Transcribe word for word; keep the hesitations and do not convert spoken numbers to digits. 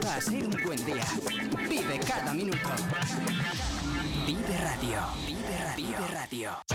Va a ser un buen día. Vive cada minuto. Vive Radio. Vive Radio. Vive Radio.